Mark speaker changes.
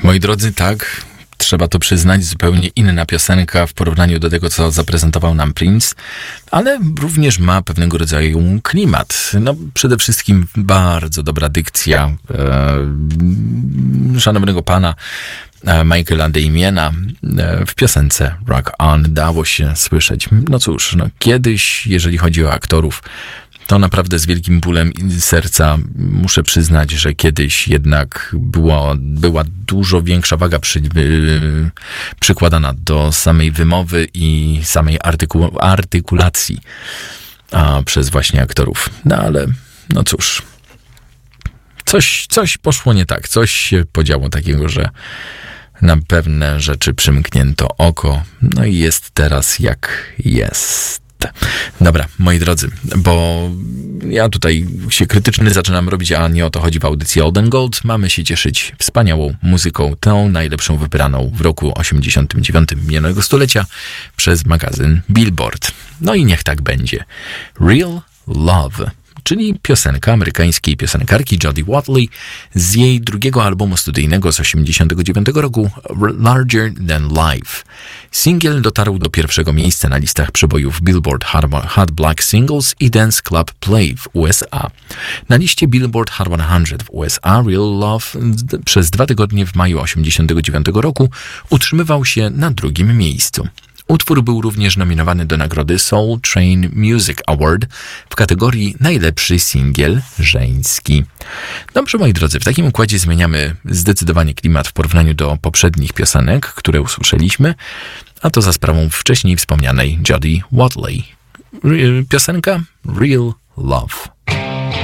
Speaker 1: Moi drodzy, tak, trzeba to przyznać, zupełnie inna piosenka w porównaniu do tego, co zaprezentował nam Prince, ale również ma pewnego rodzaju klimat. No, przede wszystkim bardzo dobra dykcja szanownego pana Michaela Damiena w piosence Rock On dało się słyszeć. No cóż, kiedyś, jeżeli chodzi o aktorów, to naprawdę z wielkim bólem serca muszę przyznać, że kiedyś jednak była dużo większa waga przykładana do samej wymowy i samej artykulacji przez właśnie aktorów. No ale, no cóż, coś poszło nie tak, coś się podziało takiego, że na pewne rzeczy przymknięto oko, no i jest teraz jak jest. Dobra, moi drodzy, bo ja tutaj się krytyczny zaczynam robić, a nie o to chodzi w audycji Old and Gold. Mamy się cieszyć wspaniałą muzyką, tą najlepszą wybraną w roku 89 minionego stulecia przez magazyn Billboard. No i niech tak będzie. Real Love, czyli piosenka amerykańskiej piosenkarki Jody Watley z jej drugiego albumu studyjnego z 89 roku Larger Than Life. Singiel dotarł do pierwszego miejsca na listach przebojów Billboard Hot Black Singles i Dance Club Play w USA. Na liście Billboard Hot 100 w USA Real Love przez 2 tygodnie w maju 89 roku utrzymywał się na drugim miejscu. Utwór był również nominowany do nagrody Soul Train Music Award w kategorii najlepszy singiel żeński. Dobrze, moi drodzy, w takim układzie zmieniamy zdecydowanie klimat w porównaniu do poprzednich piosenek, które usłyszeliśmy, a to za sprawą wcześniej wspomnianej Jody Watley. Piosenka Real Love.